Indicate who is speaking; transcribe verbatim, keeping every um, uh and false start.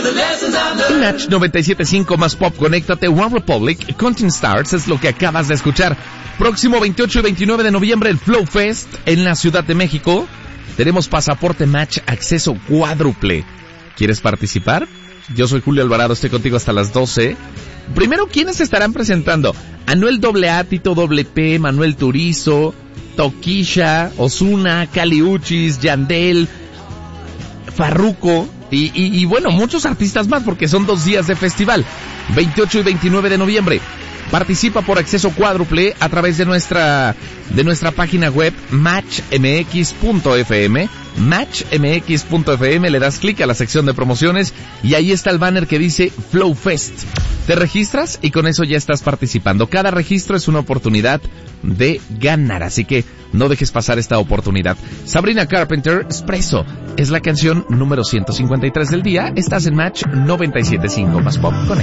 Speaker 1: En Match noventa y siete punto cinco más Pop, conéctate. One Republic, Counting Stars es lo que acabas de escuchar. Próximo veintiocho y veintinueve de noviembre, el Flow Fest en la Ciudad de México. Tenemos pasaporte Match, acceso cuádruple. ¿Quieres participar? Yo soy Julio Alvarado, estoy contigo hasta las doce. Primero, ¿quiénes se estarán presentando? Anuel doble A, Tito doble P, Manuel Turizo, Tokisha, Ozuna, Kali Uchis, Yandel, Farruko y, y, y bueno, muchos artistas más porque son dos días de festival. veintiocho y veintinueve de noviembre. Participa por acceso cuádruple a través de nuestra de nuestra página web match m x punto f m, match m x punto f m, le das clic a la sección de promociones y ahí está el banner que dice Flow Fest. Te registras y con eso ya estás participando. Cada registro es una oportunidad de ganar, así que no dejes pasar esta oportunidad. Sabrina Carpenter, Espresso, es la canción número ciento cincuenta y tres del día. Estás en Match noventa y siete punto cinco más Pop. Conecta.